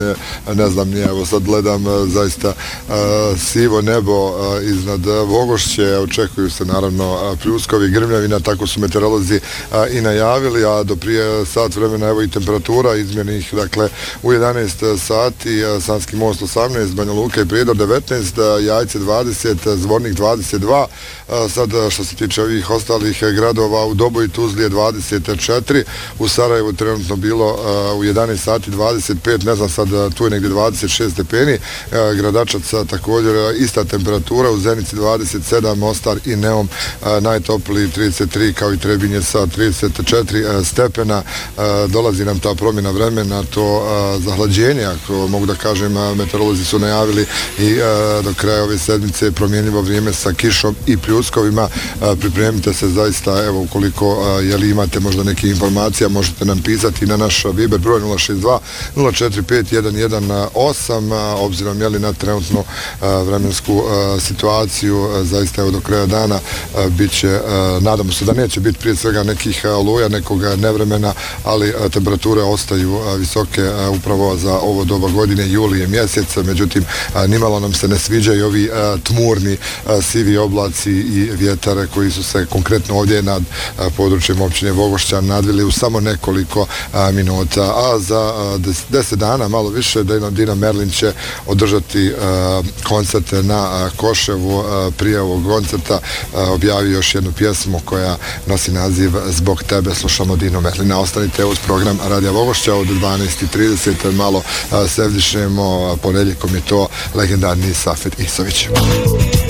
Ne znam, nije, evo sad gledam zaista sivo nebo iznad Vogošće, očekuju se naravno pljuskovi, grmljavina, tako su meteorolozi i najavili, a do prije sat vremena evo i temperatura izmjenih, dakle u 11 sati, Sanski most 18, Banja Luka i Prijedor 19, Jajce 20, Zvornik 22, sad što se tiče ovih ostalih gradova, u Doboju i Tuzli je 24, u Sarajevu trenutno bilo u 11 sati 25, ne znam sad, tu je negdje 26 stepeni, Gradačaca također ista temperatura, u Zenici 27, Mostar i Neum najtopliji 33, kao i Trebinje sa 34 stepena. Dolazi nam ta promjena vremena, to zahlađenje, ako mogu da kažem, meteorolozi su najavili i do kraja ove sedmice promjenljivo vrijeme sa kišom i pljuskovima. Pripremite se zaista, evo, ukoliko imate možda neke informacije, možete nam pisati na naš Viber broj 062 045 118, obzirom na trenutnu vremensku situaciju, zaista evo do kraja dana bit će, nadamo se da neće biti prije svega nekih oluja, nekog nevremena, ali temperature ostaju visoke upravo za ovo doba godine, juli je mjesec, međutim nimalo nam se ne sviđaju ovi tmurni sivi oblaci i vjetare koji su se konkretno ovdje nad područjem općine Vogošća nadvili u samo nekoliko minuta, a za 10 dana, malo više, Dina Merlin će održati koncerte na Koševu. Prije ovog koncerta objavi još jednu pjesmu koja nosi naziv Zbog tebe. Slušamo Dinu Merlina. Ostanite uz program Radija Vogošća od 12:30, malo sevdišemo, ponedjeljkom je to legendarni Safet Isović.